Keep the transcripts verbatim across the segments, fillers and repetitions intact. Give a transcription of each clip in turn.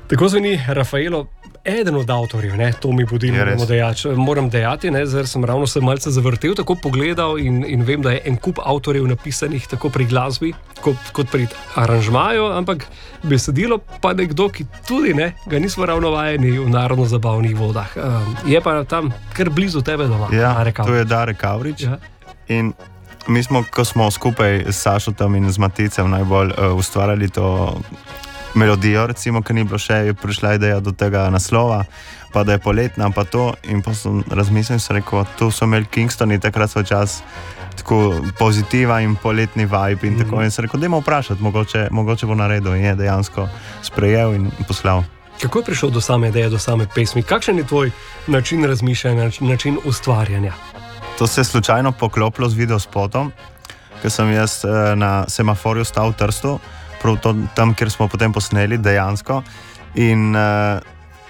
Tako zveni Rafaelo, eden od avtorjev, ne, to mi budi, moramo dejati, moram dejati, ne, zdaj sem ravno se malce zavrtel, tako pogledal in, in vem, da je en kup avtorjev napisanih tako pri glasbi, kot, kot pri aranžmaju, ampak besedilo pa nekdo, ki tudi ne, ga nismo ravno vajeni v narodno-zabavnih vodah. Um, je pa tam kar blizu tebe doma. Ja, to je Darek Kavrič. Ja. In mi smo, ko smo skupaj s Sašotom in z Maticem najbolj uh, ustvarjali to melodijo, recimo, ker ni bilo še, je prišla ideja do tega naslova, pa da je poletna, pa to, in pa sem razmislil in sem rekel, tu so imeli Kingstoni takrat svoj čas tako pozitiva in poletni vibe in mm. tako, in sem rekel, dajmo vprašati, mogoče, mogoče bo naredil, in je dejansko sprejel in poslal. Kako je prišel do same ideje, do same pesmi? Kakšen je tvoj način razmišljanja, način ustvarjanja? To se je slučajno poklopilo z videospotom, ker sem jaz eh, na semaforju stal v Trstu, prav to, tam, kjer smo potem posneli dejansko, in uh,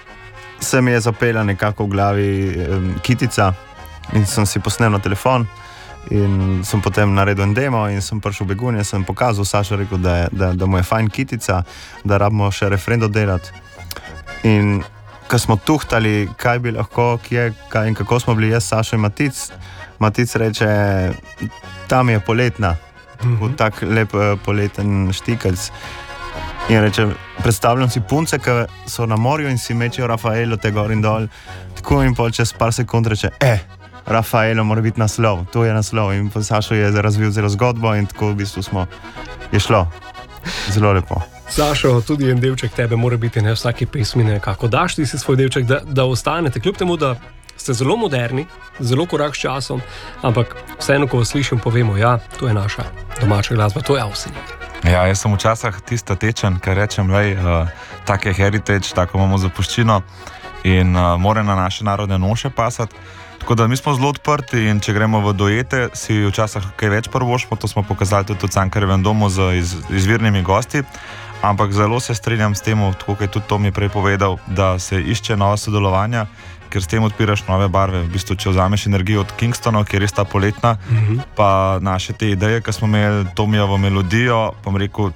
se mi je zapela nekako v glavi um, kitica in sem si posnel na telefon in sem potem naredil en demo in sem prišel v Begunje, sem pokazal Sašo, rekel, da, je, da, da mu je fajn kitica, da rabimo še refren dodelati. In ko smo tuhtali, kaj bi lahko, kje, kaj in kako smo bili jaz, Sašo in Matic, Matic reče, tam je poletna. V tak lep uh, poleten štikelc. In reče, predstavljam si punce, ki so na morju in si mečejo Rafaelo te gor in dol. Tako in pol čez par sekund reče, eh, Rafaelo mora biti naslov, to je naslov. In pa Sašo je razvil zelo zgodbo in tako v bistvu smo, je šlo. Zelo lepo. Sašo, tudi en delček tebe mora biti, ne, vsaki pesmi nekako. Daš ti si svoj delček, da, da ostanete, kljub temu, da ste zelo moderni, zelo korak s časom, ampak vseeno, ko vas slišim, povemo, ja, to je naša domača glasba, to je Avsenik. Ja, jaz sem včasih tista tečen, ker rečem, lej, uh, tak je heritage, tako imamo zapuščino in uh, mora na naše narodne noše pasati. Tako da mi smo zelo odprti in če gremo v dojete, si včasih kaj več prvošmo, to smo pokazali tudi v Cankarjevem domu z iz, izvirnimi gosti, ampak zelo se strinjam s tem, tako kot je tudi Tomi prej povedal, da se išče nova sodelovanja, ker s tem odpiraš nove barve. V bistvu, če vzameš energijo od Kingstonov, kjer je sta poletna, mm-hmm. pa naše te ideje, ki smo imeli Tomijevo melodijo, pa mi rekel,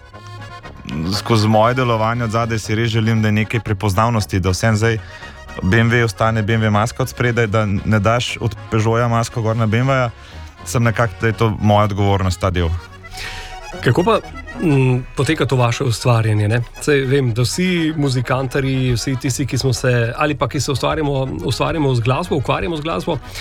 skozi moje delovanje od zadaj si res želim, da je nekaj prepoznavnosti, da vsem zdaj B M W ostane B M W maska od spredaj, da ne daš od Peugeota masko gor na B M W-ja, sem nekako, da je to moja odgovornost, ta del. Kako pa m, poteka to vaše ustvarjanje? Ne? Sej, vem, da vsi muzikantarji, vsi tisti, ki smo se, ali pa ki se ustvarjamo, ustvarjamo z glasbo, ukvarjamo z glasbo,